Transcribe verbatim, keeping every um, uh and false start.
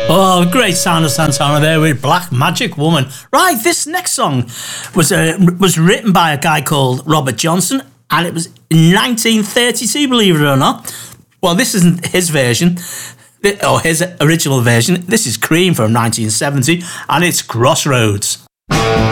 Oh, great sound of Santana there with Black Magic Woman. Right, this next song was uh, was written by a guy called Robert Johnson, and it was in nineteen thirty-two, believe it or not. Well, this isn't his version, or his original version. This is Cream from nineteen seventy, and it's Crossroads.